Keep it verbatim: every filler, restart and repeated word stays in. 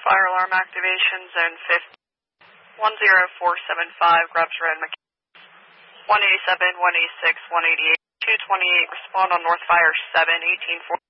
Fire alarm activation, zone fifty. one zero four seven five, Grubbs Road, McKinney. one eighty-seven, one eighty-six, one eighty-eight, two twenty-eight, respond on North Fire seven, eighteen forty.